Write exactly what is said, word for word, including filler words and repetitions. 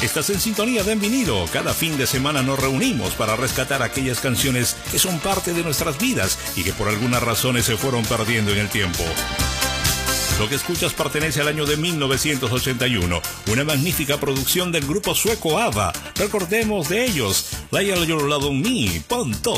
Estás en sintonía de Envinido. Cada fin de semana nos reunimos para rescatar aquellas canciones que son parte de nuestras vidas y que por algunas razones se fueron perdiendo en el tiempo. Lo que escuchas pertenece al año de mil novecientos ochenta y uno, una magnífica producción del grupo sueco ABBA. Recordemos de ellos, Lay All Your Love on Me, pon todo